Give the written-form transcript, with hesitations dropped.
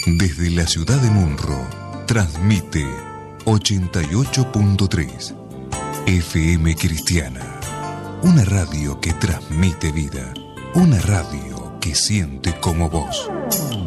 Desde la ciudad de Munro, transmite 88.3 FM Cristiana. Una radio que transmite vida. Una radio que siente como vos.